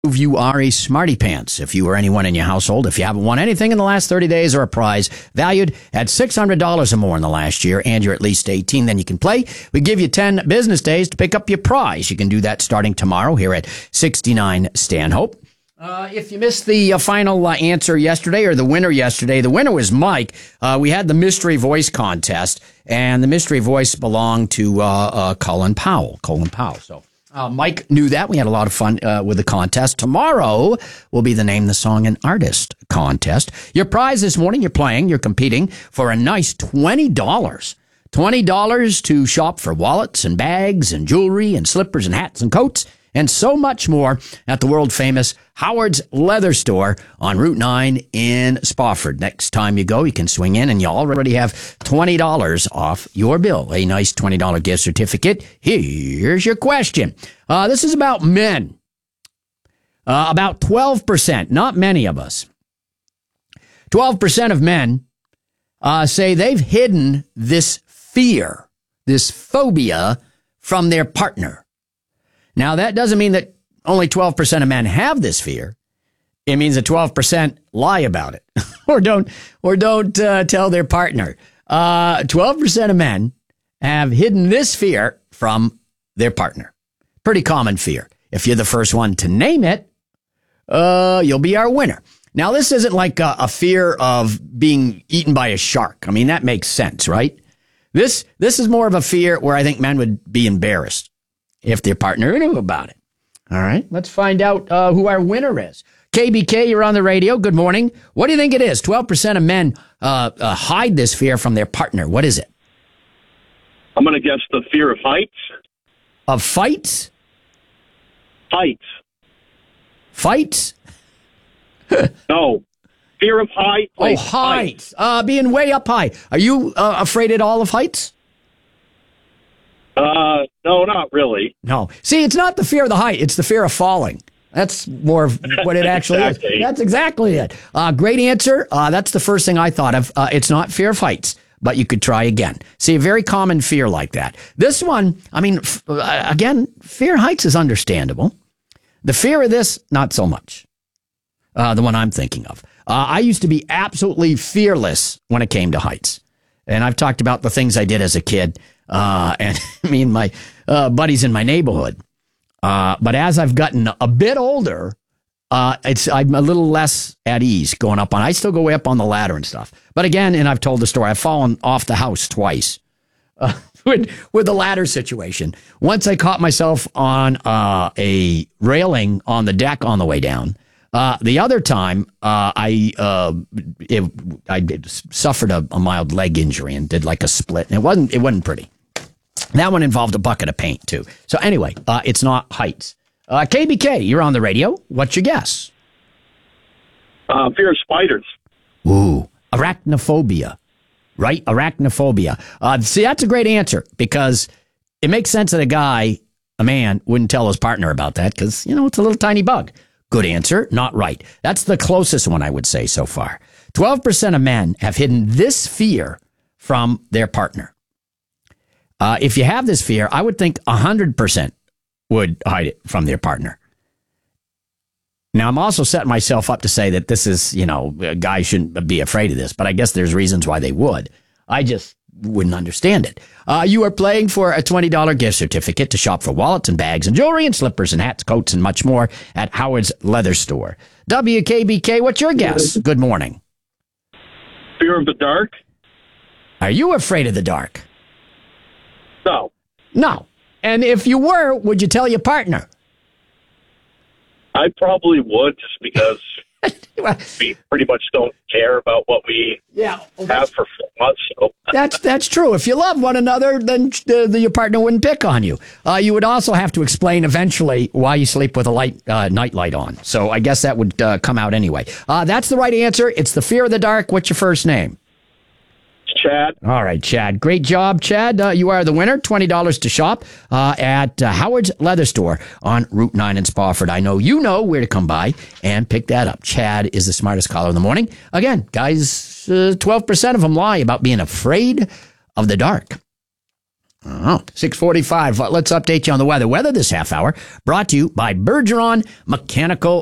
You are a smarty pants. If you or anyone in your household, if you haven't won anything in the last 30 days or a prize valued at $600 or more in the last year and you're at least 18, then you can play. We give you 10 business days to pick up your prize. You can do that starting tomorrow here at 69 Stanhope. If you missed the final answer yesterday or the winner yesterday, the winner was Mike. We had the mystery voice contest, and the mystery voice belonged to Colin Powell. So Mike knew that. We had a lot of fun with the contest. Tomorrow will be the Name the Song and Artist contest. Your prize this morning, you're competing for a nice $20. $20 to shop for wallets and bags and jewelry and slippers and hats and coats and so much more at the world-famous Howard's Leather Store on Route 9 in Spofford. Next time you go, you can swing in and you already have $20 off your bill. A nice $20 gift certificate. Here's your question. This is about men. About 12%, not many of us. 12% of men say they've hidden this fear, this phobia from their partner. Now, that doesn't mean that only 12% of men have this fear. It means that 12% lie about it or don't tell their partner. 12% of men have hidden this fear from their partner. Pretty common fear. If you're the first one to name it, you'll be our winner. Now, this isn't like a fear of being eaten by a shark. I mean, that makes sense, right? This is more of a fear where I think men would be embarrassed if their partner knew about it. All right, let's find out who our winner is. KBK, you're on the radio. Good morning. What do you think it is? 12% of men hide this fear from their partner. What is it? I'm going to guess the fear of heights. Of fights? Heights. Fights? No. Fear of heights. Oh, heights. Being way up high. Are you afraid at all of heights? No, not really. No. See, it's not the fear of the height. It's the fear of falling. That's more of what it actually is. That's exactly it. Great answer. That's the first thing I thought of. It's not fear of heights, but you could try again. See, a very common fear like that. This one, I mean, again, fear of heights is understandable. The fear of this, not so much. The one I'm thinking of. I used to be absolutely fearless when it came to heights. And I've talked about the things I did as a kid. And me and my buddies in my neighborhood. But as I've gotten a bit older, I'm a little less at ease going up on. I still go way up on the ladder and stuff. But again, and I've told the story, I've fallen off the house twice with the ladder situation. Once I caught myself on a railing on the deck on the way down. The other time, I suffered a mild leg injury and did like a split, and it wasn't pretty. That one involved a bucket of paint too. So anyway, it's not heights. KBK, you're on the radio. What's your guess? Fear of spiders. Ooh, arachnophobia, right? Arachnophobia. See, that's a great answer because it makes sense that a man, wouldn't tell his partner about that because, it's a little tiny bug. Good answer. Not right. That's the closest one I would say so far. 12% of men have hidden this fear from their partner. If you have this fear, I would think 100% would hide it from their partner. Now, I'm also setting myself up to say that this is, guys shouldn't be afraid of this, but I guess there's reasons why they would. I just wouldn't understand it. You are playing for a $20 gift certificate to shop for wallets and bags and jewelry and slippers and hats, coats, and much more at Howard's Leather Store. WKBK, what's your guess? Good morning. Fear of the dark? Are you afraid of the dark? No. No. And if you were, would you tell your partner? I probably would, just because we pretty much don't care about what we have for 4 months. So. That's true. If you love one another, then your partner wouldn't pick on you. You would also have to explain eventually why you sleep with a night light on. So I guess that would come out anyway. That's the right answer. It's the fear of the dark. What's your first name? Chad. All right, Chad. Great job, Chad. You are the winner. $20 to shop at Howard's Leather Store on Route 9 in Spofford. I know you know where to come by and pick that up. Chad is the smartest caller in the morning. Again, guys, 12% of them lie about being afraid of the dark. Oh, 6:45. Let's update you on the weather. Weather this half hour brought to you by Bergeron Mechanical